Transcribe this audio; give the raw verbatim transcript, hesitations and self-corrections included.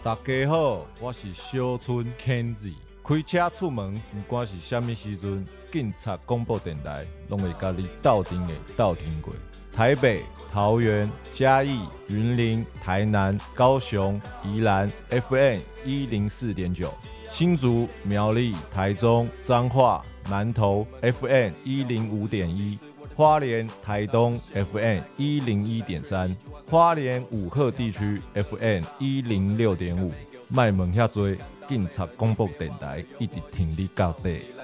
大家好，我是小春 Kenzie。开车出门，不管是什么时阵，警察广播电台拢会甲你斗阵的斗阵过。台北、桃园、嘉义、云林、台南、高雄、宜兰 F M 一零四点九，新竹、苗栗、台中、彰化、南投 F M 一零五点一。花莲、台东 F M 一零一点三，花莲武鹤地区 F M 一零六点五，卖问遐多，警察广播电台一直听你到底。